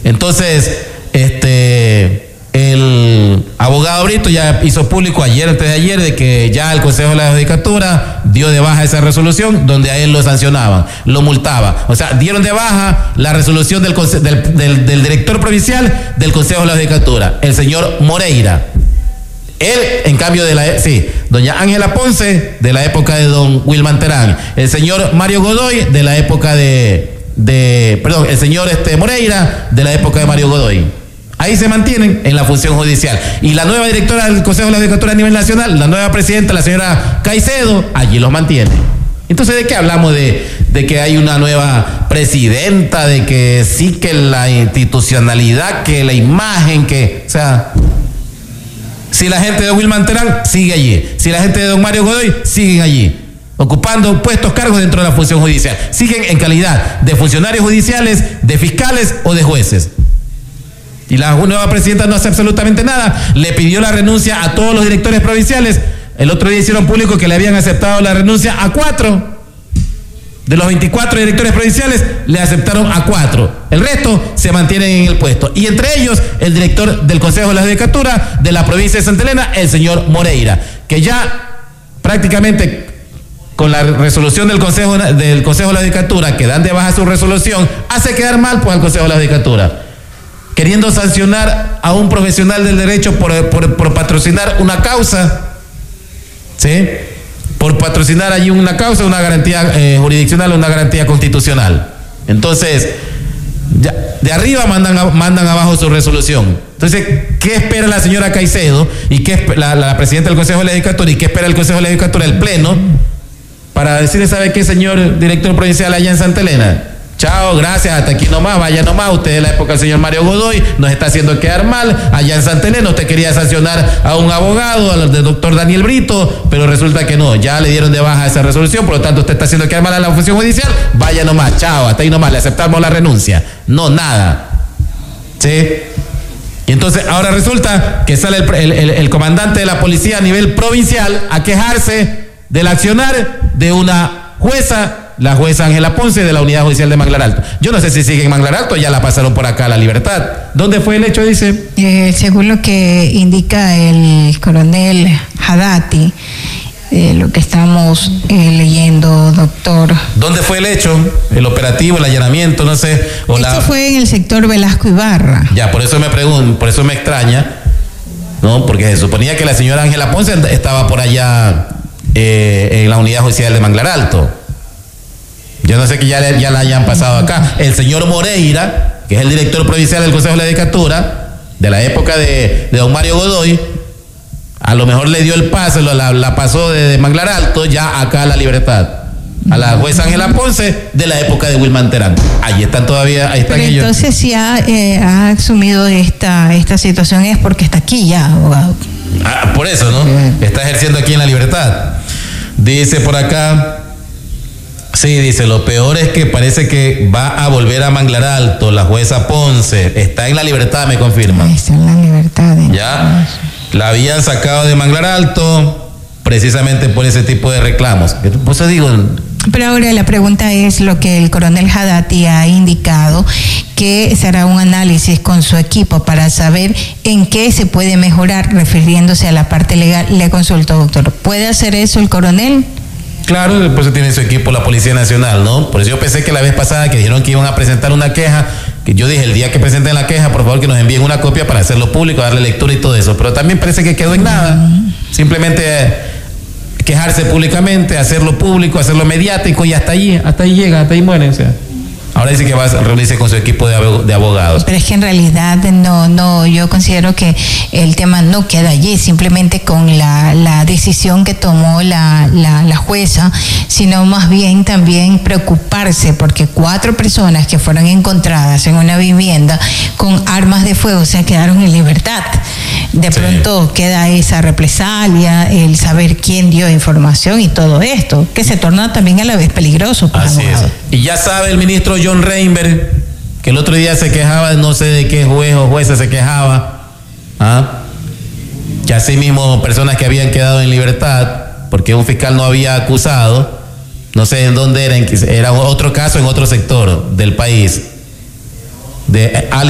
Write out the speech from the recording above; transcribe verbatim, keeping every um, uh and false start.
Entonces, este... el abogado Brito ya hizo público ayer, antes de ayer, de que ya el Consejo de la Judicatura dio de baja esa resolución donde a él lo sancionaban, lo multaba. O sea, dieron de baja la resolución del, del, del, del director provincial del Consejo de la Judicatura, el señor Moreira. Él, en cambio de la... Sí, doña Ángela Ponce, de la época de don Wilman Terán. El señor Mario Godoy, de la época de... de perdón, el señor este, Moreira, de la época de Mario Godoy. Ahí se mantienen en la función judicial. Y la nueva directora del Consejo de la Judicatura a nivel nacional, la nueva presidenta, la señora Caicedo, allí los mantiene. Entonces, ¿de qué hablamos? De, de que hay una nueva presidenta, de que sí, que la institucionalidad, que la imagen, que... O sea, si la gente de Wilman Terán sigue allí, si la gente de don Mario Godoy siguen allí, ocupando puestos, cargos dentro de la función judicial. Siguen en calidad de funcionarios judiciales, de fiscales o de jueces. Y la nueva presidenta no hace absolutamente nada. Le pidió la renuncia a todos los directores provinciales. El otro día hicieron público que le habían aceptado la renuncia a cuatro. De los veinticuatro directores provinciales, le aceptaron a cuatro. El resto se mantienen en el puesto. Y entre ellos, el director del Consejo de la Judicatura de la provincia de Santa Elena, el señor Moreira, que ya prácticamente con la resolución del Consejo, del Consejo de la Judicatura, que dan de baja su resolución, hace quedar mal pues al Consejo de la Judicatura, queriendo sancionar a un profesional del derecho por, por, por patrocinar una causa, ¿sí? Por patrocinar allí una causa, una garantía eh, jurisdiccional, una garantía constitucional. Entonces, ya, de arriba mandan, a, mandan abajo su resolución. Entonces, ¿qué espera la señora Caicedo y qué la, la presidenta del Consejo de la Judicatura y qué espera el Consejo de la Judicatura, el Pleno, para decirle, ¿sabe qué, señor director provincial allá en Santa Elena? Chao, gracias, hasta aquí nomás, vaya nomás, usted de la época del señor Mario Godoy, nos está haciendo quedar mal, allá en Santa Elena usted quería sancionar a un abogado, al del doctor Daniel Brito, pero resulta que no, ya le dieron de baja esa resolución, por lo tanto usted está haciendo quedar mal a la función judicial, vaya nomás, chao, hasta ahí nomás, le aceptamos la renuncia, no nada, ¿sí? Y entonces ahora resulta que sale el, el, el, el comandante de la policía a nivel provincial a quejarse del accionar de una jueza, la jueza Ángela Ponce, de la Unidad Judicial de Manglar Alto. Yo no sé si sigue en Manglar Alto, ya la pasaron por acá a La Libertad. ¿Dónde fue el hecho, dice? Eh, según lo que indica el coronel Hadati, eh, lo que estamos eh, leyendo, doctor. ¿Dónde fue el hecho? El operativo, el allanamiento, no sé. O Esto la... fue en el sector Velasco Ibarra. Ya, por eso me pregunto, por eso me extraña, ¿no? Porque se suponía que la señora Ángela Ponce estaba por allá eh, en la Unidad Judicial de Manglar Alto. Yo no sé que ya, ya la hayan pasado acá. El señor Moreira, que es el director provincial del Consejo de la Judicatura, de la época de, de don Mario Godoy, a lo mejor le dio el pase, la, la pasó de, de Manglar Alto ya acá a La Libertad. A la jueza Ángela Ponce, de la época de Wilman Terán. Ahí están todavía, ahí están Pero ellos. entonces si ha, eh, ha asumido esta, esta situación es porque está aquí ya, abogado. Ah, por eso, ¿no? Sí. Está ejerciendo aquí en La Libertad. Dice por acá... Sí, dice, lo peor es que parece que va a volver a Manglar Alto, la jueza Ponce. Está en La Libertad, me confirma. Está en La Libertad. ¿eh? Ya, la habían sacado de Manglar Alto precisamente por ese tipo de reclamos. Por eso digo... Pero ahora la pregunta es lo que el coronel Hadati ha indicado, que será un análisis con su equipo para saber en qué se puede mejorar, refiriéndose a la parte legal. Le consulto, doctor, ¿puede hacer eso el coronel? Claro, después tiene su equipo la Policía Nacional, ¿no? Por eso yo pensé que la vez pasada que dijeron que iban a presentar una queja, que yo dije, el día que presenten la queja, por favor que nos envíen una copia para hacerlo público, darle lectura y todo eso, pero también parece que quedó en nada. Simplemente quejarse públicamente, hacerlo público, hacerlo mediático y hasta allí, hasta ahí llega, hasta ahí mueren, o sea. Ahora dice que va a reunirse con su equipo de abogados. Pero es que en realidad no, no, yo considero que el tema no queda allí, simplemente con la, la decisión que tomó la, la, la jueza, sino más bien también preocuparse porque cuatro personas que fueron encontradas en una vivienda con armas de fuego se quedaron en libertad. De sí. Pronto queda esa represalia, el saber quién dio información y todo esto, que se torna también a la vez peligroso para Así es. Y ya sabe el ministro John Reinberg, que el otro día se quejaba, no sé de qué juez o jueza se quejaba, ¿ah? Que así mismo personas que habían quedado en libertad, porque un fiscal no había acusado, no sé en dónde era, era otro caso en otro sector del país, de